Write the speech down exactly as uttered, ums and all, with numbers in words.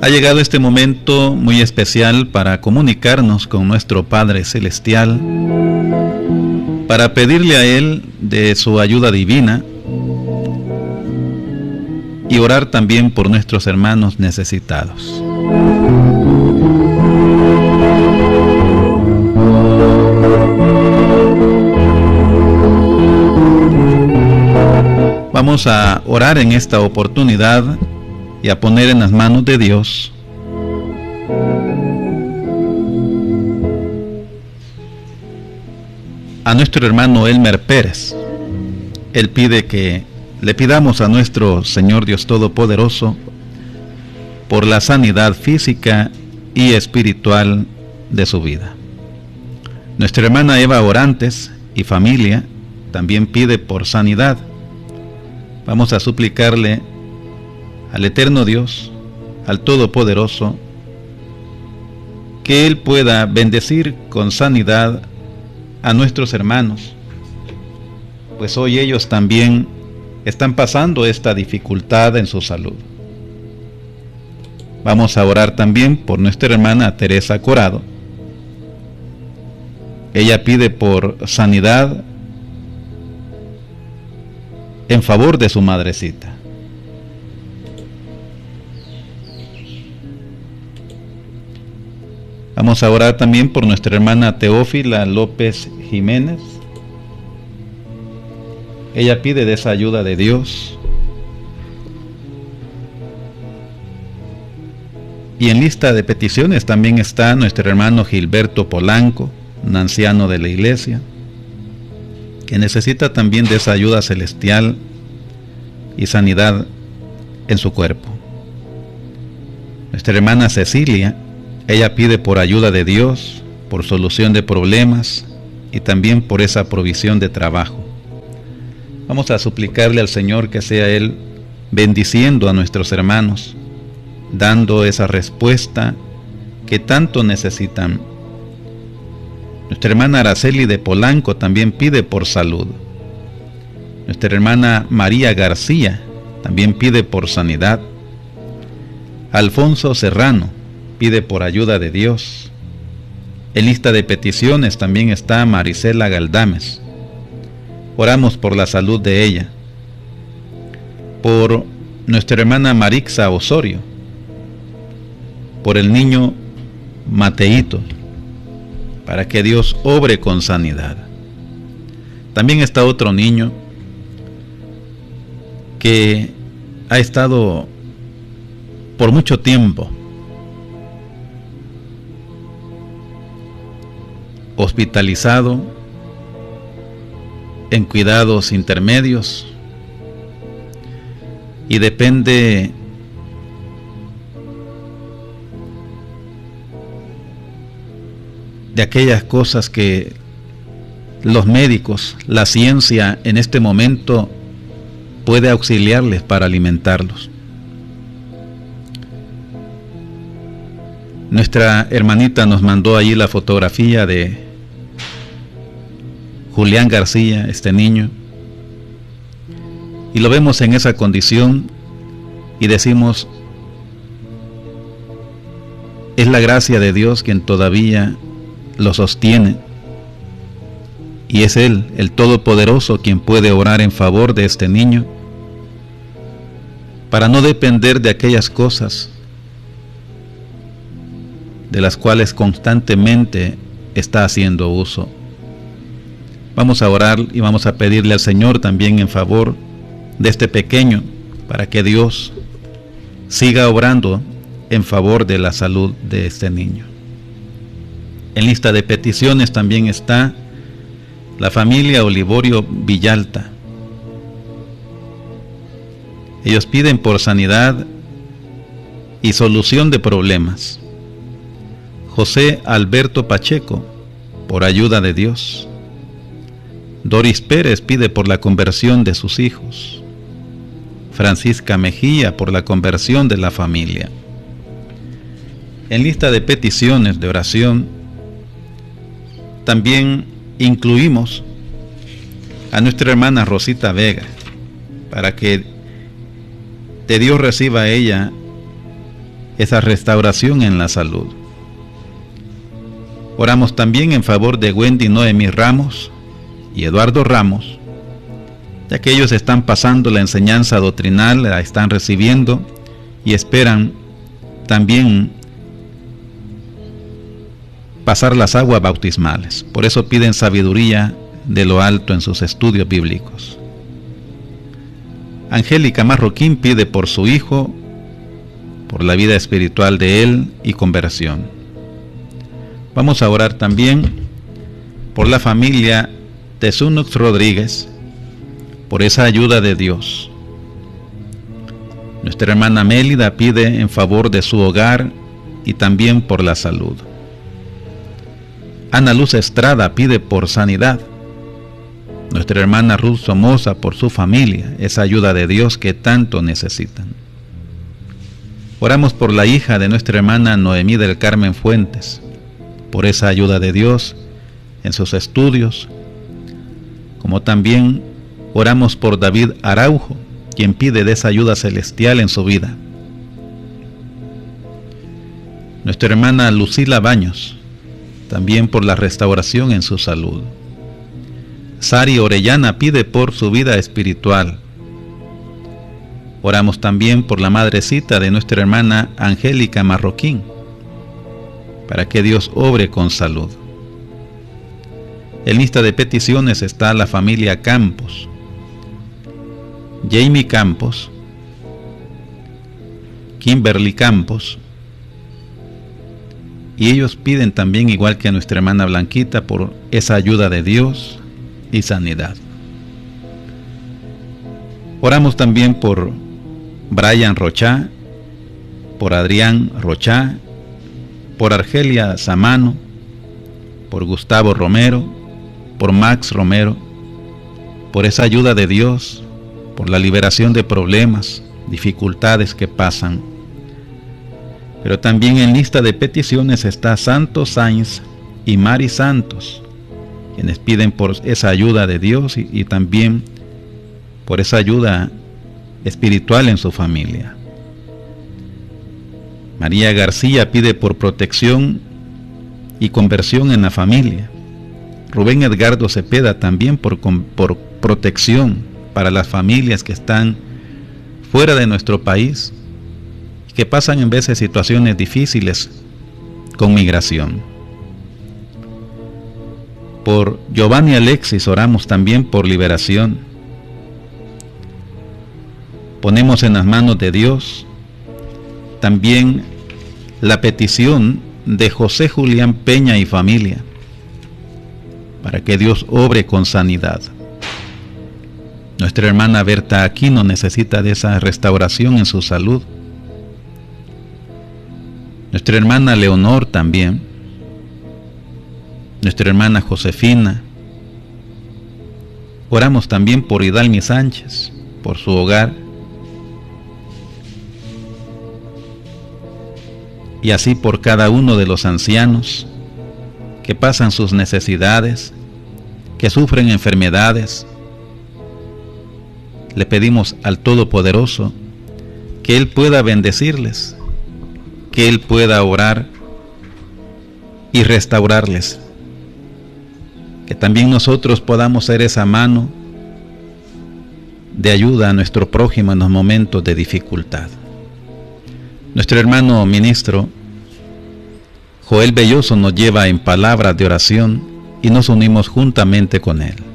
Ha llegado este momento muy especial para comunicarnos con nuestro Padre Celestial, para pedirle a Él de su ayuda divina y orar también por nuestros hermanos necesitados. Vamos a orar en esta oportunidad y a poner en las manos de Dios a nuestro hermano Elmer Pérez. Él pide que le pidamos a nuestro Señor Dios Todopoderoso por la sanidad física y espiritual de su vida. Nuestra hermana Eva Orantes y familia también pide por sanidad. Vamos a suplicarle al eterno Dios, al Todopoderoso, que Él pueda bendecir con sanidad a nuestros hermanos, pues hoy ellos también están pasando esta dificultad en su salud. Vamos a orar también por nuestra hermana Teresa Corado. Ella pide por sanidad en favor de su madrecita. Vamos a orar también por nuestra hermana Teófila López Jiménez. Ella pide de esa ayuda de Dios. Y en lista de peticiones también está nuestro hermano Gilberto Polanco, un anciano de la iglesia, que necesita también de esa ayuda celestial y sanidad en su cuerpo. Nuestra hermana Cecilia, ella pide por ayuda de Dios, por solución de problemas y también por esa provisión de trabajo. Vamos a suplicarle al Señor que sea Él bendiciendo a nuestros hermanos, dando esa respuesta que tanto necesitan. Nuestra hermana Araceli de Polanco también pide por salud. Nuestra hermana María García también pide por sanidad. Alfonso Serrano pide por ayuda de Dios. En lista de peticiones también está Marisela Galdames. Oramos por la salud de ella. Por nuestra hermana Marixa Osorio. Por el niño Mateito, para que Dios obre con sanidad. También está otro niño que ha estado por mucho tiempo hospitalizado en cuidados intermedios y depende de aquellas cosas que los médicos, la ciencia en este momento puede auxiliarles para alimentarlos. Nuestra hermanita nos mandó allí la fotografía de Julián García, este niño, y lo vemos en esa condición y decimos, es la gracia de Dios quien todavía lo sostiene, y es Él, el Todopoderoso, quien puede orar en favor de este niño, para no depender de aquellas cosas de las cuales constantemente está haciendo uso. Vamos a orar y vamos a pedirle al Señor también en favor de este pequeño, para que Dios siga obrando en favor de la salud de este niño. En lista de peticiones también está la familia Olivorio Villalta. Ellos piden por sanidad y solución de problemas. José Alberto Pacheco, por ayuda de Dios. Doris Pérez pide por la conversión de sus hijos. Francisca Mejía por la conversión de la familia. En lista de peticiones de oración también incluimos a nuestra hermana Rosita Vega, para que de Dios reciba ella esa restauración en la salud. Oramos también en favor de Wendy Noemí Ramos y Eduardo Ramos, ya que ellos están pasando la enseñanza doctrinal, la están recibiendo y esperan también pasar las aguas bautismales. Por eso piden sabiduría de lo alto en sus estudios bíblicos. Angélica Marroquín pide por su hijo, por la vida espiritual de él y conversión. Vamos a orar también por la familia de Zunux Rodríguez, por esa ayuda de Dios. Nuestra hermana Mélida pide en favor de su hogar y también por la salud. Ana Luz Estrada pide por sanidad. Nuestra hermana Ruth Somoza por su familia, esa ayuda de Dios que tanto necesitan. Oramos por la hija de nuestra hermana Noemí del Carmen Fuentes, por esa ayuda de Dios en sus estudios, como también oramos por David Araujo, quien pide de esa ayuda celestial en su vida. Nuestra hermana Lucila Baños, también por la restauración en su salud. Sari Orellana pide por su vida espiritual. Oramos también por la madrecita de nuestra hermana Angélica Marroquín, para que Dios obre con salud. En lista de peticiones está la familia Campos, Jamie Campos, Kimberly Campos, y ellos piden también, igual que nuestra hermana Blanquita, por esa ayuda de Dios y sanidad. Oramos también por Brian Rochá, por Adrián Rochá, por Argelia Samano, por Gustavo Romero, por Max Romero, por esa ayuda de Dios, por la liberación de problemas, dificultades que pasan. Pero también en lista de peticiones está Santos Sainz y Mari Santos, quienes piden por esa ayuda de Dios y, y también por esa ayuda espiritual en su familia. María García pide por protección y conversión en la familia. Rubén Edgardo Cepeda también por, por protección para las familias que están fuera de nuestro país y que pasan en veces situaciones difíciles con migración. Por Giovanni Alexis oramos también por liberación. Ponemos en las manos de Dios también la petición de José Julián Peña y familia, para que Dios obre con sanidad. Nuestra hermana Berta Aquino necesita de esa restauración en su salud. Nuestra hermana Leonor también. Nuestra hermana Josefina. Oramos también por Hidalmi Sánchez, por su hogar. Y así por cada uno de los ancianos que pasan sus necesidades, que sufren enfermedades. Le pedimos al Todopoderoso que Él pueda bendecirles, que Él pueda orar y restaurarles, que también nosotros podamos ser esa mano de ayuda a nuestro prójimo en los momentos de dificultad. Nuestro hermano ministro Joel Belloso nos lleva en palabras de oración y nos unimos juntamente con él.